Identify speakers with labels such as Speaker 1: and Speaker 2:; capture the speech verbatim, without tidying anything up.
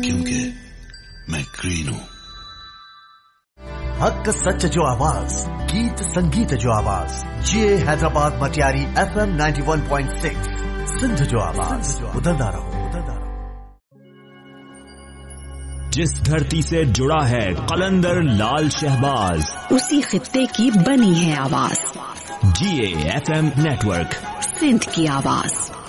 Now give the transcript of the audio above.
Speaker 1: क्योंकि मैं ग्रीन हूं।
Speaker 2: हक सच जो आवाज, गीत संगीत जो आवाज, जिए Hyderabad Matiari F M ninety one point six Sindh जो आवाज, उधरदा रहो उधरदा रहो।
Speaker 3: जिस धरती से जुड़ा है कलंदर लाल शहबाज,
Speaker 4: उसी खित्ते की बनी है आवाज।
Speaker 3: जिए एफ एम नेटवर्क,
Speaker 4: सिंध की आवाज।